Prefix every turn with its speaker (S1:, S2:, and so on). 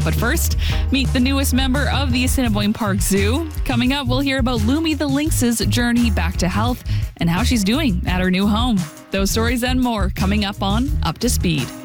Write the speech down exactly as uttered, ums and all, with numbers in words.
S1: But first, meet the newest member of the Assiniboine Park Zoo. Coming up, we'll hear about Lumi the lynx's journey back to health and how she's doing at her new home. Those stories and more coming up on Up to Speed.